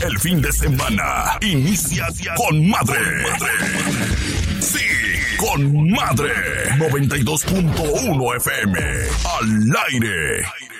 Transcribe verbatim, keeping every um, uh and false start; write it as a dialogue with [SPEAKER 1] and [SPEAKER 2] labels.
[SPEAKER 1] El fin de semana inicia con madre. Sí, con madre. noventa y dos punto uno F M. Al aire.